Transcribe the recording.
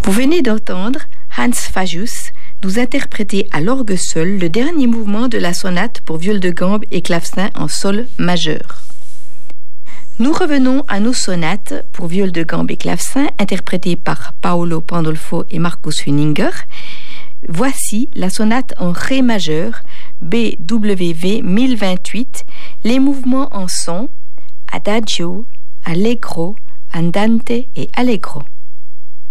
Vous venez d'entendre Hans Fagius nous interpréter à l'orgue seul le dernier mouvement de la sonate pour viole de gambe et clavecin en sol majeur. Nous revenons à nos sonates pour viole de gambe et clavecin interprétées par Paolo Pandolfo et Marcus Huninger. Voici la sonate en ré majeur BWV 1028, les mouvements en son adagio, allegro, andante et allegro.